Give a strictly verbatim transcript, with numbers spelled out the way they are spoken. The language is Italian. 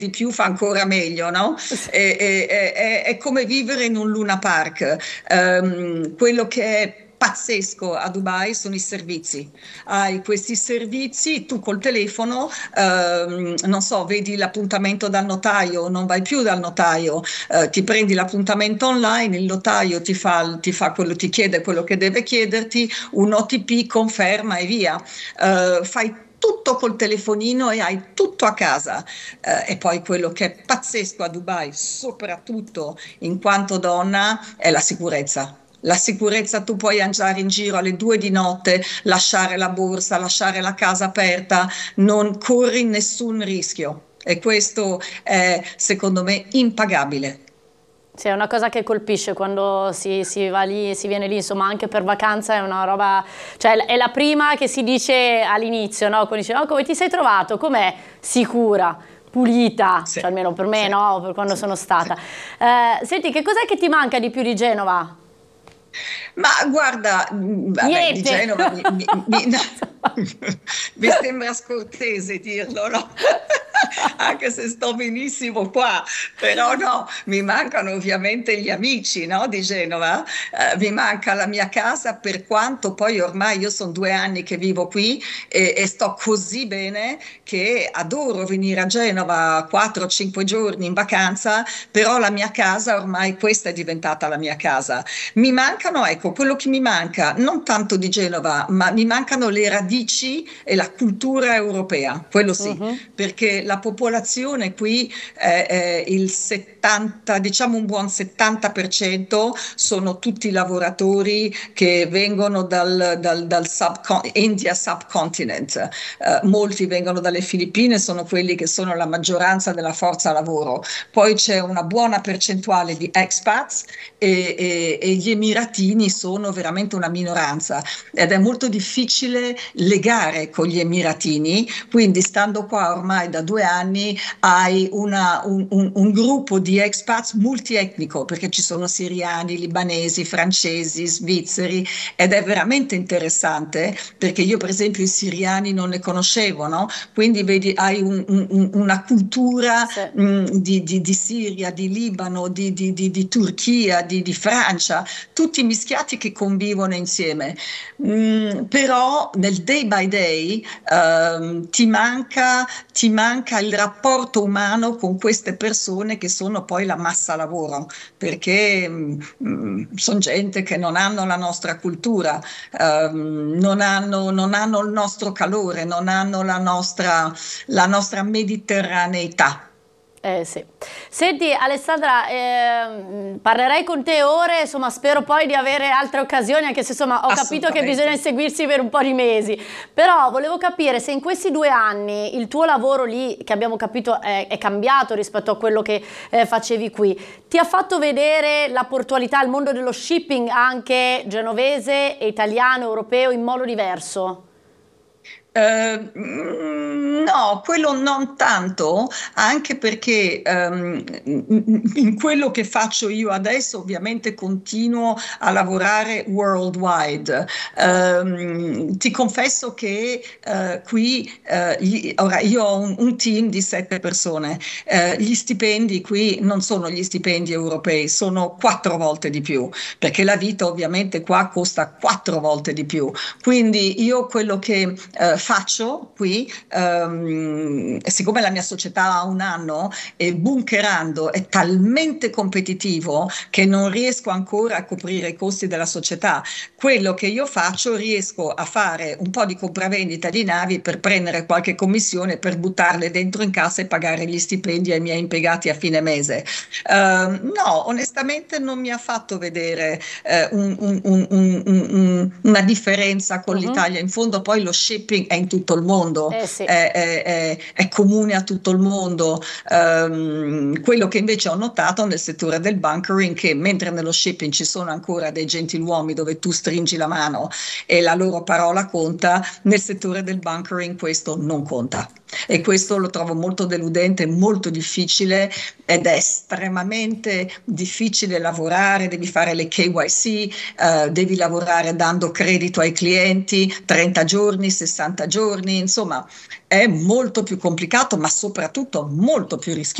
di più fa ancora meglio, no? È, è- è- è come vivere in un Luna Park. Ehm, quello che è pazzesco a Dubai sono i servizi. Hai questi servizi, tu col telefono, ehm, non so, vedi l'appuntamento dal notaio, non vai più dal notaio, eh, ti prendi l'appuntamento online, il notaio ti fa, ti fa quello, ti chiede quello che deve chiederti, un O T P conferma e via. Eh, fai tutto col telefonino e hai tutto a casa. Eh, e poi quello che è pazzesco a Dubai, soprattutto in quanto donna, è la sicurezza. La sicurezza, tu puoi andare in giro alle due di notte, lasciare la borsa, lasciare la casa aperta, non corri nessun rischio. E questo è, secondo me, impagabile. Sì, è una cosa che colpisce quando si, si va lì, si viene lì, insomma, anche per vacanza è una roba, cioè è la prima che si dice all'inizio, no? Quando dice, oh, come ti sei trovato? Com'è? Sicura, pulita, Sì, cioè almeno per me, sì, no? Per quando sì, sono sì. stata. Eh, senti, che cos'è che ti manca di più di Genova? Ma guarda, mh, vabbè, di Niente! Genova mi, mi- mi- no, mi sembra scortese dirlo, no? Anche se sto benissimo qua, però no, mi mancano ovviamente gli amici, no, di Genova. Eh, mi manca la mia casa, per quanto poi ormai io sono due anni che vivo qui e, e sto così bene che adoro venire a Genova quattro cinque giorni in vacanza, però la mia casa ormai questa è diventata la mia casa. Mi mancano, ecco, quello che mi manca, non tanto di Genova, ma mi mancano le radici e la cultura europea, quello sì, Mhm. perché la popolazione qui, eh, eh, il settanta, diciamo un buon settanta per cento sono tutti lavoratori che vengono dal, dal, dal subcon- India subcontinent. Eh, molti vengono dalle Filippine, sono quelli che sono la maggioranza della forza lavoro. Poi c'è una buona percentuale di expats e, e- e gli emiratini sono veramente una minoranza ed è molto difficile legare con gli emiratini, quindi stando qua ormai da due anni hai una- un, un- un gruppo di expats multietnico perché ci sono siriani, libanesi, francesi, svizzeri ed è veramente interessante perché io per esempio i siriani non ne conoscevo, no? Quindi vedi hai un- un- una cultura Sì. mh, di, di- di Siria, di Libano, di, di- di- di Turchia, di, di Francia, tutti mischiati che convivono insieme. Mm, però nel day by day ehm, ti manca, ti manca il rapporto umano con queste persone che sono poi la massa lavoro, perché sono gente che non hanno la nostra cultura, ehm, non hanno, non hanno il nostro calore, non hanno la nostra, la nostra mediterraneità. Eh sì. Senti Alessandra, ehm, parlerei con te ore, insomma spero poi di avere altre occasioni, anche se insomma ho capito che bisogna Assolutamente. seguirsi per un po' di mesi, però volevo capire se in questi due anni il tuo lavoro lì, che abbiamo capito è, è cambiato rispetto a quello che eh, facevi qui, ti ha fatto vedere la portualità, il mondo dello shipping anche genovese, e italiano, europeo in modo diverso? Eh, mm, no, quello non tanto, anche perché ehm, in quello che faccio io adesso ovviamente continuo a lavorare worldwide. Certo. Ehm, ti confesso che eh, qui eh, gli- ora io ho un, un team di sette persone. Eh, gli stipendi qui non sono gli stipendi europei, sono quattro volte di più, perché la vita ovviamente qua costa quattro volte di più. Quindi io quello che eh, faccio qui, ehm, siccome la mia società ha un anno e Bunkerando è talmente competitivo che non riesco ancora a coprire i costi della società, quello che io faccio riesco a fare un po' di compravendita di navi per prendere qualche commissione per buttarle dentro in cassa e pagare gli stipendi ai miei impiegati a fine mese. Uh, no, onestamente non mi ha fatto vedere eh, un, un, un, un, una differenza con Mhm. l'Italia. In fondo poi lo shipping è in tutto il mondo, Eh sì. è, è, è, è comune a tutto il mondo. Um, quello che invece ho notato nel settore del bunkering, che mentre nello shipping ci sono ancora dei gentiluomini dove tu stringi la mano e la loro parola conta, nel settore del bunkering questo non conta. E questo lo trovo molto deludente, molto difficile ed è estremamente difficile lavorare, devi fare le K Y C, eh, devi lavorare dando credito ai clienti, trenta giorni, sessanta giorni, insomma è molto più complicato, ma soprattutto molto più rischioso.